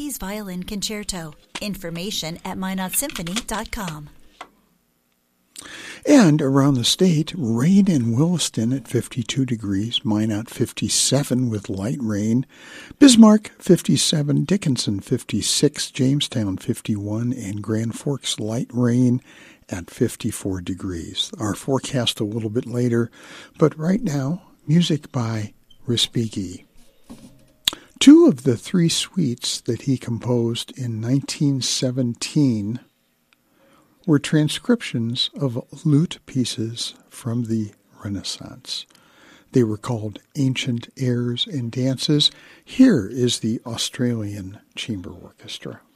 Tchaikovsky's Violin Concerto. Information at MinotSymphony.com. And around the state, rain in Williston at 52 degrees, Minot 57 with light rain, Bismarck 57, Dickinson 56, Jamestown 51, and Grand Forks light rain at 54 degrees. Our forecast a little bit later, but right now, music by Respighi. Two of the three suites that he composed in 1917 were transcriptions of lute pieces from the Renaissance. They were called Ancient Airs and Dances. Here is the Australian Chamber Orchestra.